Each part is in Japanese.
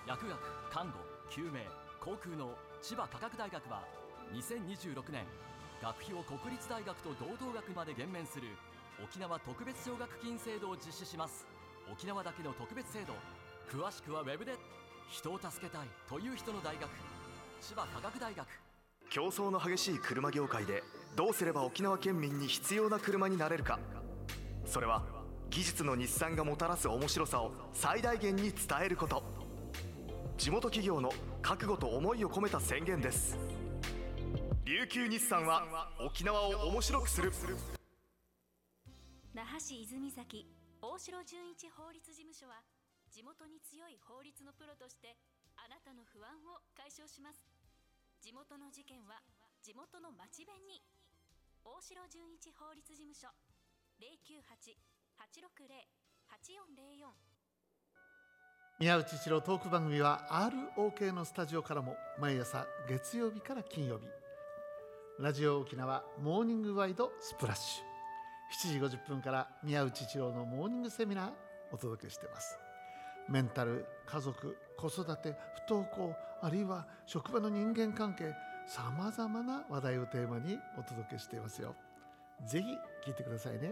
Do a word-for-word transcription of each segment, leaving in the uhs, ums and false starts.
薬学、看護、救命、航空の千葉科学大学はにせんにじゅうろくねん学費を国立大学と同等額まで減免する沖縄特別奨学金制度を実施します。沖縄だけの特別制度、詳しくはウェブで。人を助けたいという人の大学、千葉科学大学。 競争の激しい車業界でどうすれば沖縄県民に必要な車になれるか。それは技術の日産がもたらす面白さを最大限に伝えること。地元企業の覚悟と思いを込めた宣言です。琉球日産は沖縄を面白くする。 那覇市泉崎大城純一法律事務所は、地元に強い法律のプロとしてあなたの不安を解消します。地元の事件は地元の町弁に。大城純一法律事務所 ゼロきゅうはち はちろくゼロ はちよんゼロよん。 宮内一郎トーク番組は アールオーケー のスタジオからも毎朝月曜日から金曜日、ラジオ沖縄モーニングワイドスプラッシュしちじごじゅっぷんから宮内一郎のモーニングセミナーお届けしています。メンタル、家族、子育て、不登校、あるいは職場の人間関係、さまざまな話題をテーマにお届けしていますよ。ぜひ聞いてくださいね。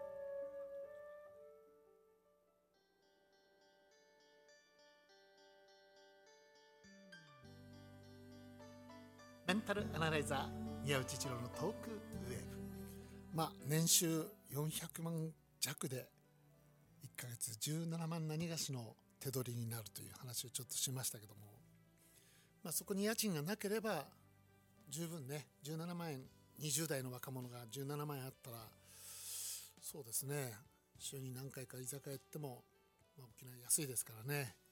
メンタルアナライザー宮内一郎のトークウェーブ。まあ年収よんひゃくまん弱でいっかげつじゅうななまん何がしの手取りになるという話をちょっとしましたけども、まあ、そこに家賃がなければ十分ね、じゅうななまんえん、にじゅう代の若者がじゅうななまんえんあったら、そうですね、週に何回か居酒屋行っても、まあ、沖縄安いですからね、